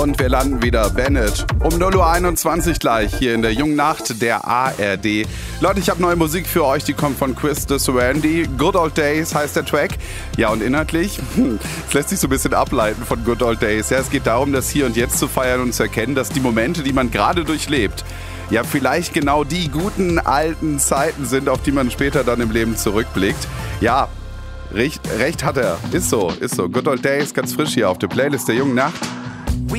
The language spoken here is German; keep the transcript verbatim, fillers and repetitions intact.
und wir landen wieder. Bennett. Um null Uhr einundzwanzig gleich hier in der jungen Nacht der A R D. Leute, ich habe neue Musik für euch, die kommt von Chris de Randy. Good Old Days heißt der Track. Ja, und inhaltlich, es lässt sich so ein bisschen ableiten von Good Old Days. Ja, es geht darum, das Hier und Jetzt zu feiern und zu erkennen, dass die Momente, die man gerade durchlebt, ja vielleicht genau die guten alten Zeiten sind, auf die man später dann im Leben zurückblickt. Ja, recht, recht hat er. Ist so, ist so. Good Old Days, ganz frisch hier auf der Playlist der jungen Nacht.